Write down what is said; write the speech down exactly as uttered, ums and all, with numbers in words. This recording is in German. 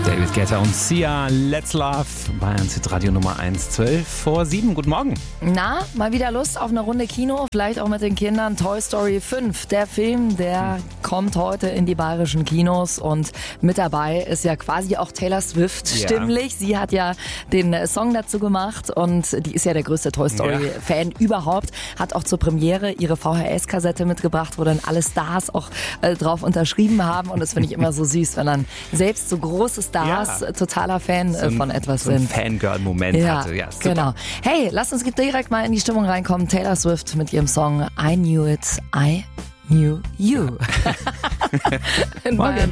David Guetta und Sia, Let's Love, Bayern Hit Radio Nummer eins, zwölf vor sieben. Guten Morgen. Na, mal wieder Lust auf eine Runde Kino, vielleicht auch mit den Kindern. Toy Story fünf, der Film, der kommt heute in die bayerischen Kinos und mit dabei ist ja quasi auch Taylor Swift Ja. stimmlich. Sie hat ja den Song dazu gemacht und die ist ja der größte Toy Story-Fan Ja. überhaupt. Hat auch zur Premiere ihre V H S-Kassette mitgebracht, wo dann alle Stars auch äh, drauf unterschrieben haben und das finde ich immer so süß, wenn dann selbst so große Stars Ja. totaler Fan So ein- von etwas so ein sind. Fangirl-Moment Ja, hatte. Ja, super. genau. Hey, lasst uns direkt mal in die Stimmung reinkommen. Taylor Swift mit ihrem Song I Knew It, I Knew You. In Morgen. Bayern